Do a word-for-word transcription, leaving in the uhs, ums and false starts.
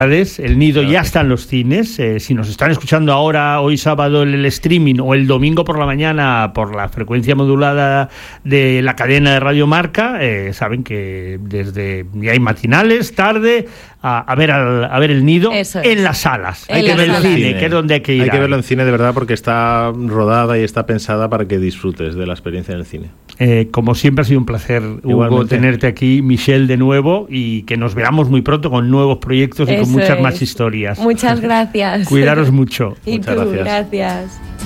El Nido ya está en los cines. Eh, si nos están escuchando ahora, hoy sábado, en el streaming, o el domingo por la mañana por la frecuencia modulada de la cadena de Radio Marca, eh, saben que desde ya hay matinales, tarde, a, a ver al, a ver El Nido en las salas. Hay que verlo en cine, cine, que es donde hay que ir. Hay que a... verlo en cine de verdad, porque está rodada y está pensada para que disfrutes de la experiencia en el cine. Eh, como siempre ha sido un placer, Hugo, Igualmente. tenerte aquí, Michelle, de nuevo, y que nos veamos muy pronto con nuevos proyectos y Eso con muchas es. más historias. Muchas gracias. Cuidaros mucho. Y Muchas tú, gracias. gracias.